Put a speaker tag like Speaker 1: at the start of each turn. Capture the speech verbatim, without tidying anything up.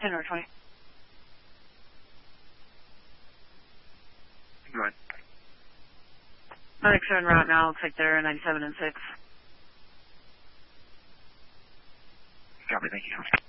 Speaker 1: ten or twenty.
Speaker 2: Go ahead.
Speaker 1: nine six seven route now, looks like they're ninety-seven and six.
Speaker 2: Copy, thank you.